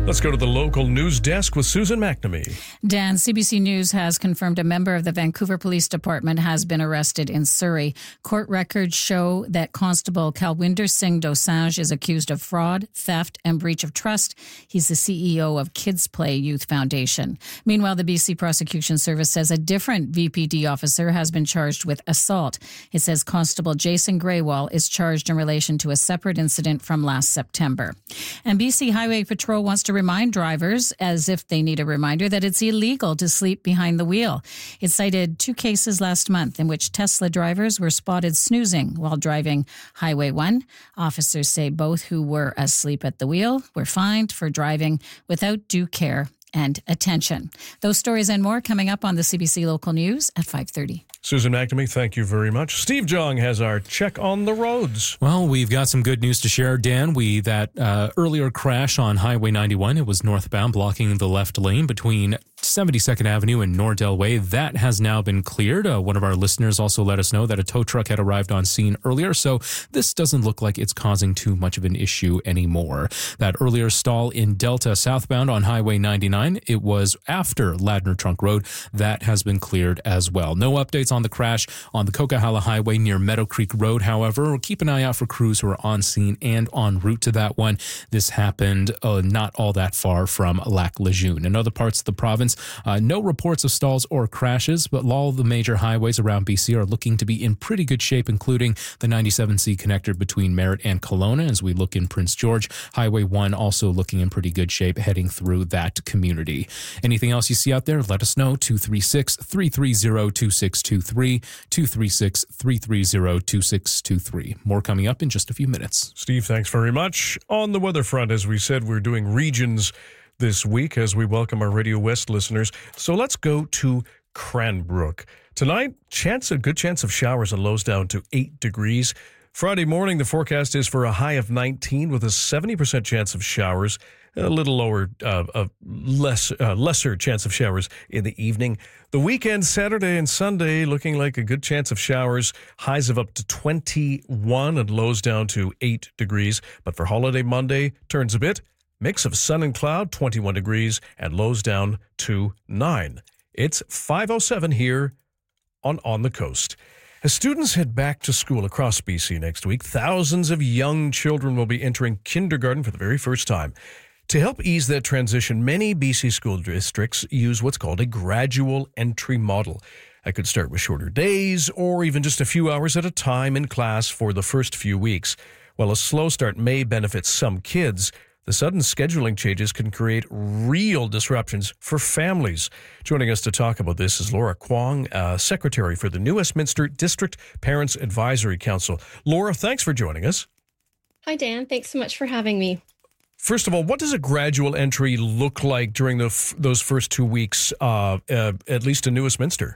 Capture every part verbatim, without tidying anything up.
Let's go to the local news desk with Susan McNamee. Dan, C B C News has confirmed a member of the Vancouver Police Department has been arrested in Surrey. Court records show that Constable Kalwinder Singh Dosanjh is accused of fraud, theft, and breach of trust. He's the C E O of Kids Play Youth Foundation. Meanwhile, the B C Prosecution Service says a different V P D officer has been charged with assault. It says Constable Jason Greywall is charged in relation to a separate incident from last September. And B C Highway Patrol wants to remind drivers, as if they need a reminder, that it's illegal to sleep behind the wheel. It cited two cases last month in which Tesla drivers were spotted snoozing while driving Highway one. Officers say both who were asleep at the wheel were fined for driving without due care and attention. Those stories and more coming up on the C B C Local News at five thirty. Susan McNamee, thank you very much. Steve Jong has our check on the roads. Well, we've got some good news to share, Dan. We that uh, earlier crash on Highway ninety-one, it was northbound, blocking the left lane between seventy-second Avenue and Nordell Way. That has now been cleared. Uh, one of our listeners also let us know that a tow truck had arrived on scene earlier, so this doesn't look like it's causing too much of an issue anymore. That earlier stall in Delta southbound on Highway ninety-nine, it was after Ladner Trunk Road. That has been cleared as well. No updates on the crash on the Coquihalla Highway near Meadow Creek Road, however. Keep an eye out for crews who are on scene and en route to that one. This happened uh, not all that far from Lac Lejeune. In other parts of the province, Uh, no reports of stalls or crashes, but all the major highways around B C are looking to be in pretty good shape, including the ninety-seven C connector between Merritt and Kelowna as we look in Prince George. Highway one also looking in pretty good shape heading through that community. Anything else you see out there, let us know. two three six, three three zero, two six two three, two three six, three three zero, two six two three. More coming up in just a few minutes. Steve, thanks very much. On the weather front, as we said, we're doing regions this week as we welcome our Radio West listeners. So let's go to Cranbrook. Tonight, chance a good chance of showers and lows down to eight degrees. Friday morning, the forecast is for a high of nineteen with a seventy percent chance of showers, a little lower, uh, uh, less, uh, lesser chance of showers in the evening. The weekend, Saturday and Sunday, looking like a good chance of showers, highs of up to twenty-one and lows down to eight degrees. But for holiday Monday, turns a bit. Mix of sun and cloud, twenty-one degrees, and lows down to nine. It's five oh seven here on On the Coast. As students head back to school across B C next week, thousands of young children will be entering kindergarten for the very first time. To help ease that transition, many B C school districts use what's called a gradual entry model. I could start with shorter days or even just a few hours at a time in class for the first few weeks. While a slow start may benefit some kids, the sudden scheduling changes can create real disruptions for families. Joining us to talk about this is Laura Kwong, uh, Secretary for the New Westminster District Parents Advisory Council. Laura, thanks for joining us. Hi, Dan. Thanks so much for having me. First of all, what does a gradual entry look like during the f- those first two weeks, uh, uh, at least in New Westminster?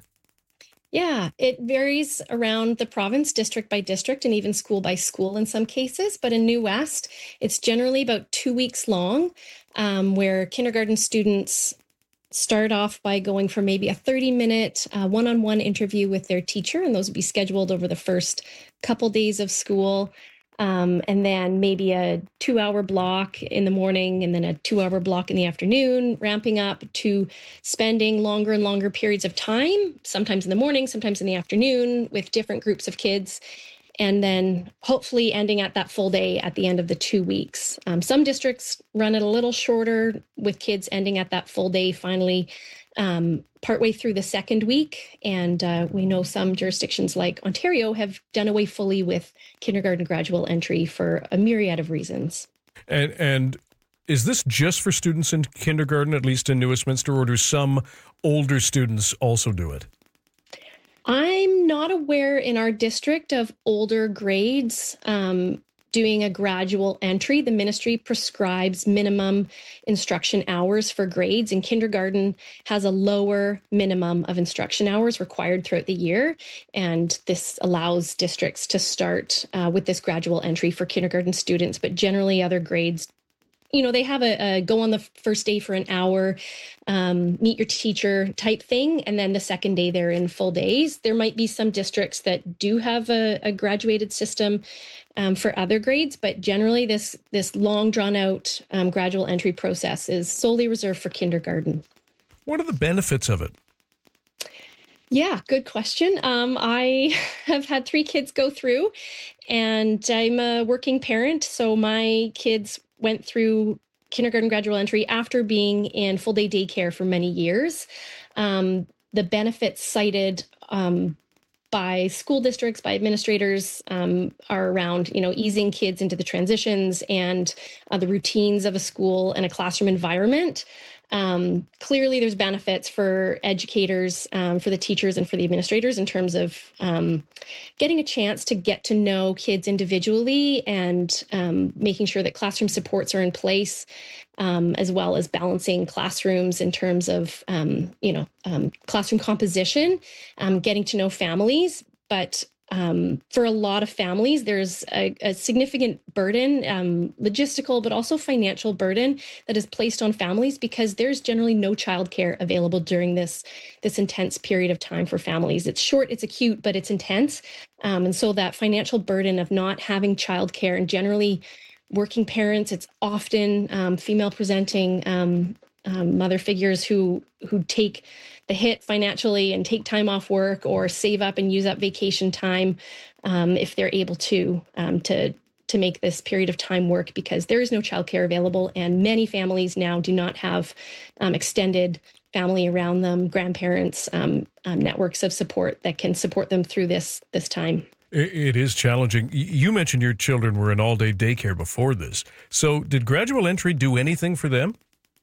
Yeah, it varies around the province, district by district, and even school by school in some cases. But in New West, it's generally about two weeks long, um, where kindergarten students start off by going for maybe a thirty-minute uh, one-on-one interview with their teacher, and those would be scheduled over the first couple days of school. Um, and then maybe a two-hour block in the morning and then a two-hour block in the afternoon, ramping up to spending longer and longer periods of time, sometimes in the morning, sometimes in the afternoon, with different groups of kids, and then hopefully ending at that full day at the end of the two weeks. Um, some districts run it a little shorter, with kids ending at that full day finally um, partway through the second week. And uh, we know some jurisdictions like Ontario have done away fully with kindergarten gradual entry for a myriad of reasons. And and is this just for students in kindergarten, at least in New Westminster, or do some older students also do it? I'm not aware in our district of older grades um, doing a gradual entry. The ministry prescribes minimum instruction hours for grades, and kindergarten has a lower minimum of instruction hours required throughout the year. And this allows districts to start uh, with this gradual entry for kindergarten students, but generally other grades, you know, they have a, a go on the first day for an hour, um, meet your teacher type thing. And then the second day they're in full days. There might be some districts that do have a, a graduated system um, for other grades, but generally this this long drawn out um, gradual entry process is solely reserved for kindergarten. What are the benefits of it? Yeah, good question. Um, I have had three kids go through, and I'm a working parent. So my kids went through kindergarten gradual entry after being in full day daycare for many years. Um, the benefits cited um, by school districts, by administrators, um, are around, you know, easing kids into the transitions and uh, the routines of a school and a classroom environment. Um, clearly, there's benefits for educators, um, for the teachers, and for the administrators in terms of um, getting a chance to get to know kids individually and um, making sure that classroom supports are in place, um, as well as balancing classrooms in terms of, um, you know, um, classroom composition, um, getting to know families. But Um, for a lot of families, there's a, a significant burden, um, logistical, but also financial burden that is placed on families because there's generally no childcare available during this this intense period of time for families. It's short, it's acute, but it's intense. Um, and so that financial burden of not having childcare, and generally working parents, it's often um, female presenting um, um, mother figures who who take the hit financially and take time off work or save up and use up vacation time um, if they're able to um, to to make this period of time work, because there is no childcare available, and many families now do not have um, extended family around them, grandparents, um, um, networks of support that can support them through this this time. It is challenging. You mentioned your children were in all-day daycare before this. So did gradual entry do anything for them?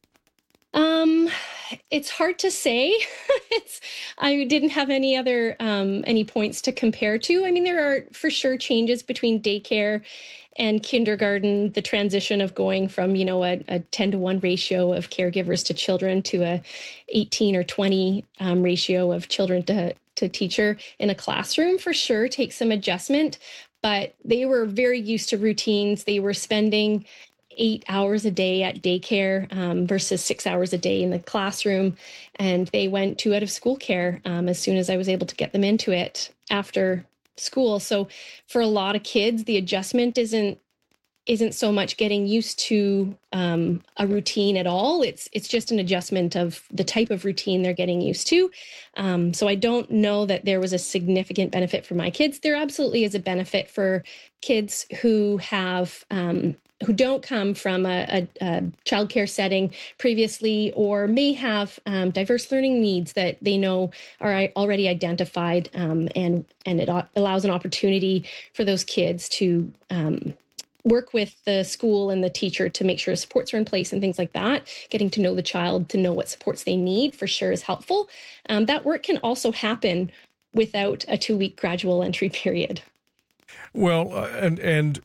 Um, it's hard to say. it's, I didn't have any other, um, any points to compare to. I mean, there are for sure changes between daycare and kindergarten, the transition of going from, you know, a, a ten to one ratio of caregivers to children to a eighteen or twenty um, ratio of children to, to teacher in a classroom for sure takes some adjustment, but they were very used to routines. They were spending eight hours a day at daycare um, versus six hours a day in the classroom. And they went to out of school care um, as soon as I was able to get them into it after school. So for a lot of kids, the adjustment isn't isn't so much getting used to um, a routine at all. It's it's just an adjustment of the type of routine they're getting used to. Um, so I don't know that there was a significant benefit for my kids. There absolutely is a benefit for kids who have um, who don't come from a, a, a childcare setting previously, or may have um, diverse learning needs that they know are already identified, um, and and it allows an opportunity for those kids to um, work with the school and the teacher to make sure supports are in place and things like that. Getting to know the child, to know what supports they need for sure is helpful. Um, that work can also happen without a two-week gradual entry period. Well, uh, and and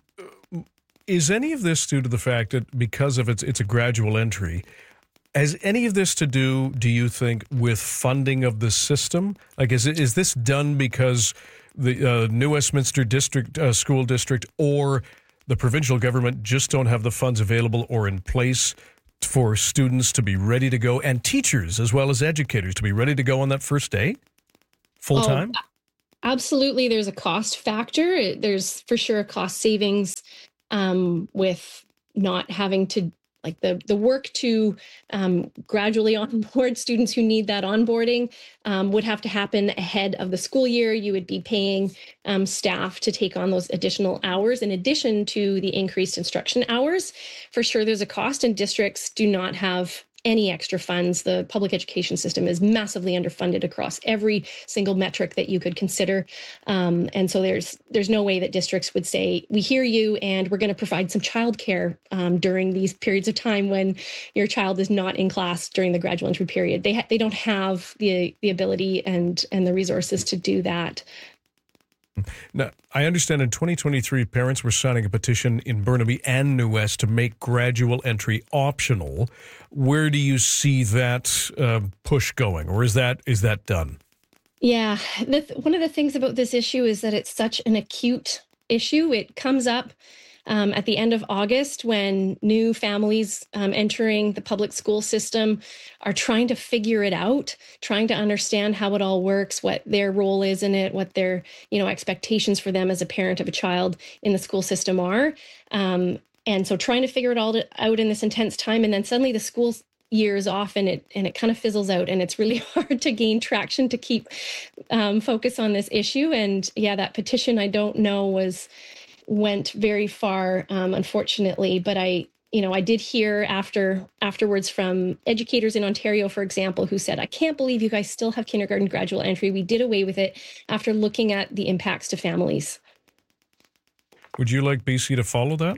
is any of this due to the fact that because of its it's a gradual entry? Has any of this to do, do you think, with funding of the system? Like, is it, is this done because the uh, New Westminster District uh, School District or the provincial government just don't have the funds available or in place for students to be ready to go, and teachers as well as educators to be ready to go on that first day full time? Oh, absolutely. There's a cost factor. There's for sure a cost savings um, with not having to like the, the work to um, gradually onboard students who need that onboarding um, would have to happen ahead of the school year. You would be paying um, staff to take on those additional hours in addition to the increased instruction hours. For sure, there's a cost, and districts do not have any extra funds. The public education system is massively underfunded across every single metric that you could consider. Um, and so there's there's no way that districts would say, we hear you and we're going to provide some childcare um, during these periods of time when your child is not in class during the gradual entry period. They ha- they don't have the the ability and and the resources to do that. Now, I understand in twenty twenty-three, parents were signing a petition in Burnaby and New West to make gradual entry optional. Where do you see that uh, push going, or is that is that done? Yeah, the, one of the things about this issue is that it's such an acute issue. It comes up um, at the end of August when new families um, entering the public school system are trying to figure it out, trying to understand how it all works, what their role is in it, what their, you know, expectations for them as a parent of a child in the school system are. Um, and so trying to figure it all out in this intense time. And then suddenly the school year is off and it and it kind of fizzles out, and it's really hard to gain traction to keep um, focus on this issue. And yeah, that petition, I don't know, was went very far, um, unfortunately. But I, you know, I did hear after afterwards from educators in Ontario, for example, who said, I can't believe you guys still have kindergarten gradual entry. We did away with it after looking at the impacts to families. Would you like B C to follow that?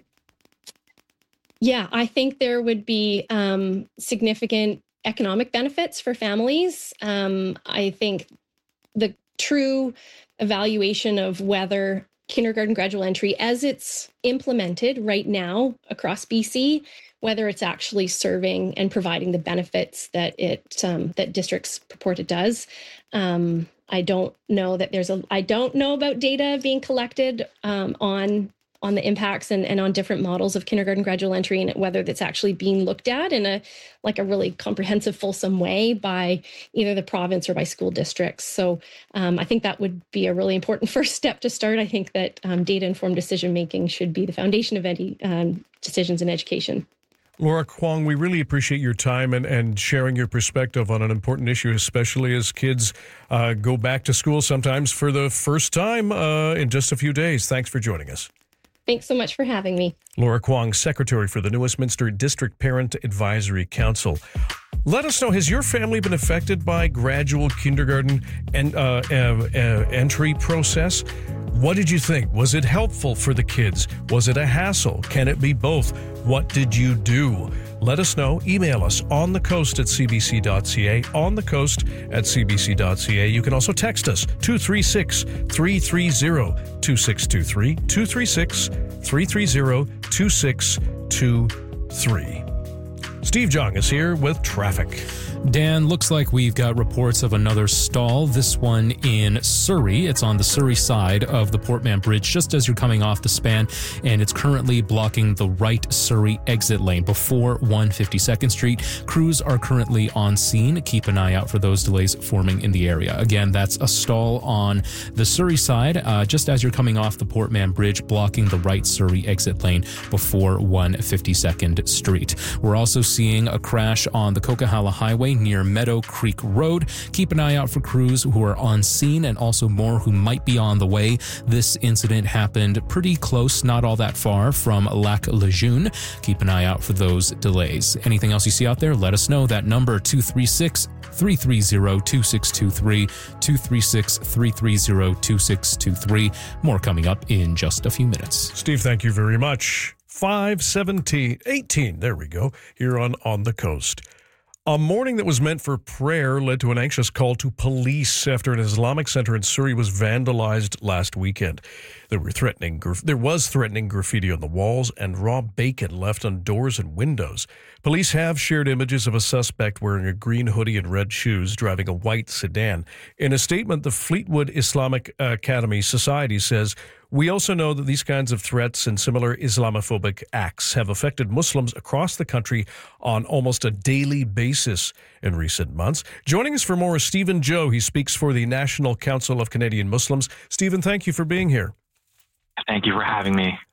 Yeah, I think there would be um, significant economic benefits for families. Um, I think the true evaluation of whether kindergarten gradual entry, as it's implemented right now across B C, whether it's actually serving and providing the benefits that it um, that districts purport it does. Um, I don't know that there's a. I don't know about data being collected um, on. on the impacts and, and on different models of kindergarten gradual entry, and whether that's actually being looked at in a like a really comprehensive, fulsome way by either the province or by school districts. So um, I think that would be a really important first step to start. I think that um, data-informed decision-making should be the foundation of any um, decisions in education. Laura Kwong, we really appreciate your time and, and sharing your perspective on an important issue, especially as kids uh, go back to school sometimes for the first time uh, in just a few days. Thanks for joining us. Thanks so much for having me. Laura Kwong, Secretary for the New Westminster District Parent Advisory Council. Let us know, has your family been affected by gradual kindergarten and uh, uh, uh, entry process? What did you think? Was it helpful for the kids? Was it a hassle? Can it be both? What did you do? Let us know. Email us on the coast at c b c dot c a, on the coast at c b c dot c a. You can also text us, two three six, three three zero, two six two three, two three six, three three zero, two six two three. Steve Jong is here with traffic. Dan, looks like we've got reports of another stall, this one in Surrey. It's on the Surrey side of the Portman Bridge, just as you're coming off the span, and it's currently blocking the right Surrey exit lane before one fifty-second Street. Crews are currently on scene. Keep an eye out for those delays forming in the area. Again, that's a stall on the Surrey side, uh, just as you're coming off the Portman Bridge, blocking the right Surrey exit lane before one fifty-second Street. We're also seeing a crash on the Coquihalla Highway near Meadow Creek Road. Keep an eye out for crews who are on scene and also more who might be on the way. This incident happened pretty close, not all that far from Lac Lejeune. Keep an eye out for those delays. Anything else you see out there, let us know. That number, two three six, three three zero, two six two three, two three six, three three zero, two six two three. More coming up in just a few minutes. Steve, thank you very much. five seventeen, eighteen, there we go, here on On the Coast. A morning that was meant for prayer led to an anxious call to police after an Islamic center in Surrey was vandalized last weekend. There were threatening, there was threatening graffiti on the walls and raw bacon left on doors and windows. Police have shared images of a suspect wearing a green hoodie and red shoes driving a white sedan. In a statement, the Fleetwood Islamic Academy Society says, "We also know that these kinds of threats and similar Islamophobic acts have affected Muslims across the country on almost a daily basis in recent months." Joining us for more is Stephen Joe. He speaks for the National Council of Canadian Muslims. Stephen, thank you for being here. Thank you for having me.